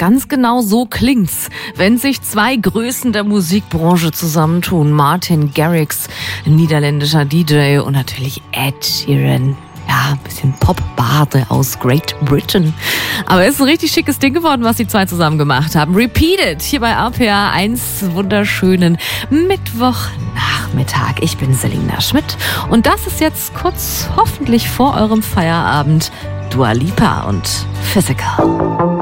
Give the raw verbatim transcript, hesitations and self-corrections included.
ganz genau so klingt's, wenn sich zwei Größen der Musikbranche zusammentun. Martin Garrix, niederländischer D J, und natürlich Ed Sheeran. Ja, ein bisschen Pop-Bade aus Great Britain. Aber es ist ein richtig schickes Ding geworden, was die zwei zusammen gemacht haben. Repeated, hier bei R P R eins, wunderschönen Mittwochnachmittag. Ich bin Selina Schmidt und das ist jetzt kurz hoffentlich vor eurem Feierabend Dua Lipa und Physical.